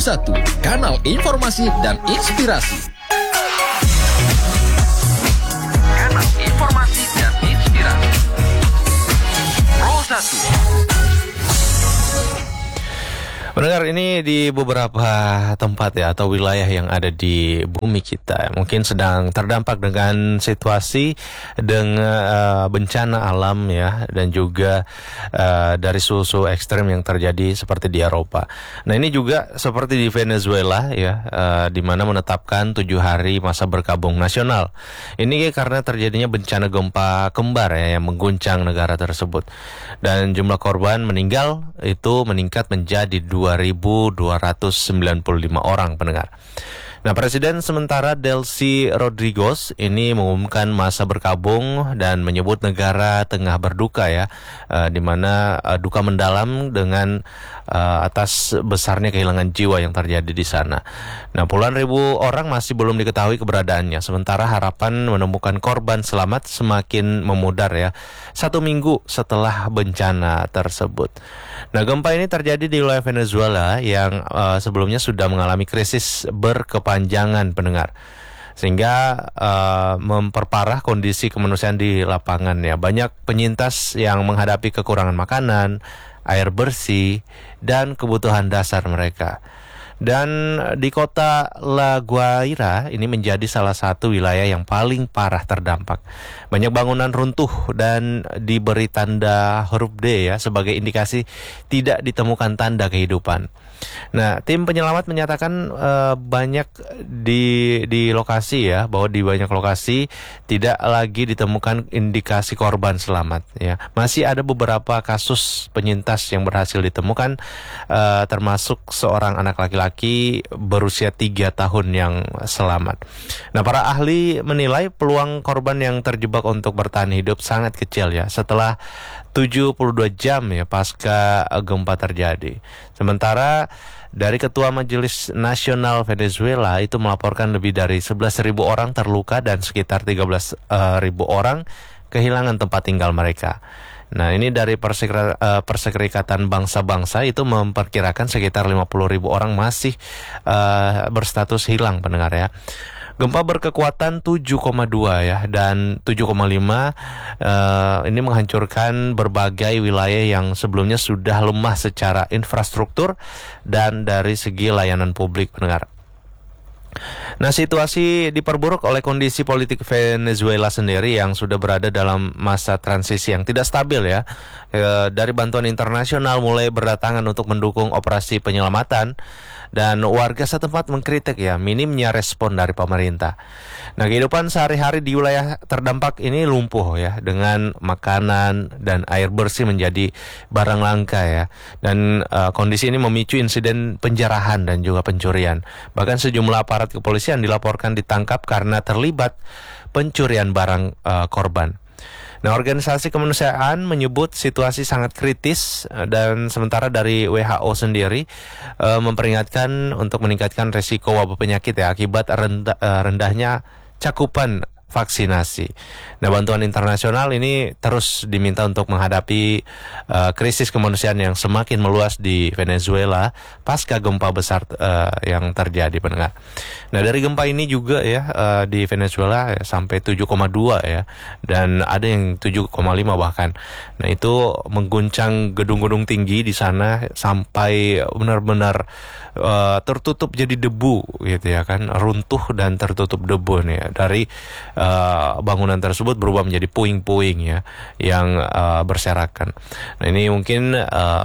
1, kanal informasi dan inspirasi. Kanal informasi dan inspirasi. Pro 1. Pendengar, ini di beberapa tempat ya atau wilayah yang ada di bumi kita mungkin sedang terdampak dengan situasi dengan bencana alam ya, dan juga dari suhu ekstrem yang terjadi seperti di Eropa. Nah, ini juga seperti di Venezuela ya, di mana menetapkan 7 hari masa berkabung nasional. Ini karena terjadinya bencana gempa kembar ya yang mengguncang negara tersebut, dan jumlah korban meninggal itu meningkat menjadi 2.295 orang, pendengar. Nah, Presiden sementara Delcy Rodriguez ini mengumumkan masa berkabung dan menyebut negara tengah berduka ya, di mana duka mendalam dengan atas besarnya kehilangan jiwa yang terjadi di sana. Nah, puluhan ribu orang masih belum diketahui keberadaannya, sementara harapan menemukan korban selamat semakin memudar ya, 1 minggu setelah bencana tersebut. Nah, gempa ini terjadi di wilayah Venezuela yang sebelumnya sudah mengalami krisis berkepanjangan, pendengar, sehingga memperparah kondisi kemanusiaan di lapangan ya. Banyak penyintas yang menghadapi kekurangan makanan, air bersih, dan kebutuhan dasar mereka. Dan di kota La Guaira ini menjadi salah satu wilayah yang paling parah terdampak. Banyak bangunan runtuh dan diberi tanda huruf D ya, sebagai indikasi tidak ditemukan tanda kehidupan. Nah, tim penyelamat menyatakan banyak di lokasi ya, bahwa di banyak lokasi tidak lagi ditemukan indikasi korban selamat ya. Masih ada beberapa kasus penyintas yang berhasil ditemukan, termasuk seorang anak laki-laki berusia 3 tahun yang selamat. Nah, para ahli menilai peluang korban yang terjebak untuk bertahan hidup sangat kecil ya, setelah 72 jam ya pasca gempa terjadi. Sementara dari Ketua Majelis Nasional Venezuela itu melaporkan lebih dari 11.000 orang terluka dan sekitar 13.000 orang kehilangan tempat tinggal mereka. Nah, ini dari Perserikatan Bangsa-Bangsa itu memperkirakan sekitar 50.000 orang masih berstatus hilang, pendengar ya. Gempa berkekuatan 7,2 ya dan 7,5 ini menghancurkan berbagai wilayah yang sebelumnya sudah lemah secara infrastruktur dan dari segi layanan publik, pendengar. Nah, situasi diperburuk oleh kondisi politik Venezuela sendiri yang sudah berada dalam masa transisi yang tidak stabil ya. Dari bantuan internasional mulai berdatangan untuk mendukung operasi penyelamatan, dan warga setempat mengkritik ya minimnya respon dari pemerintah. Nah, kehidupan sehari-hari di wilayah terdampak ini lumpuh ya, dengan makanan dan air bersih menjadi barang langka ya. Dan kondisi ini memicu insiden penjarahan dan juga pencurian. Bahkan sejumlah aparat kepolisian dilaporkan ditangkap karena terlibat pencurian barang korban. Nah, organisasi kemanusiaan menyebut situasi sangat kritis, dan sementara dari WHO sendiri memperingatkan untuk meningkatkan resiko wabah penyakit ya akibat rendahnya cakupan vaksinasi. Nah, bantuan internasional ini terus diminta untuk menghadapi krisis kemanusiaan yang semakin meluas di Venezuela pasca gempa besar yang terjadi, pendengar. Nah, dari gempa ini juga ya di Venezuela ya, sampai 7,2 ya, dan ada yang 7,5 bahkan. Nah, itu mengguncang gedung-gedung tinggi di sana sampai benar-benar tertutup jadi debu gitu ya kan, runtuh dan tertutup debu nih ya. Dari bangunan tersebut berubah menjadi puing-puing ya yang berserakan. Nah, ini mungkin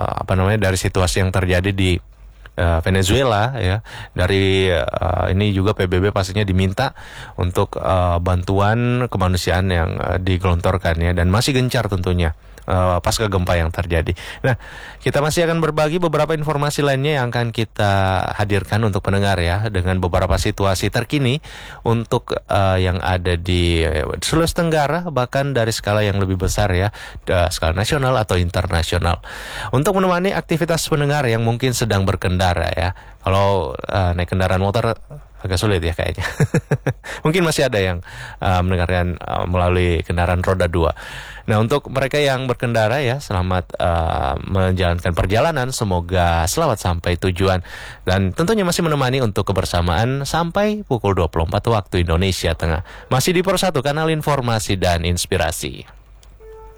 dari situasi yang terjadi di Venezuela ya. Dari ini juga PBB pastinya diminta untuk bantuan kemanusiaan yang digelontorkan ya, dan masih gencar tentunya pasca gempa yang terjadi. Nah, kita masih akan berbagi beberapa informasi lainnya yang akan kita hadirkan untuk pendengar ya, dengan beberapa situasi terkini untuk yang ada di Sulawesi Tenggara, bahkan dari skala yang lebih besar ya, skala nasional atau internasional. Untuk menemani aktivitas pendengar yang mungkin sedang berkendara ya, kalau naik kendaraan motor agak sulit ya kayaknya. Mungkin masih ada yang mendengarkan melalui kendaraan roda 2. Nah, untuk mereka yang berkendara ya, selamat menjalankan perjalanan, semoga selamat sampai tujuan. Dan tentunya masih menemani untuk kebersamaan sampai pukul 24 waktu Indonesia Tengah. Masih di Pro 1, kanal informasi dan inspirasi.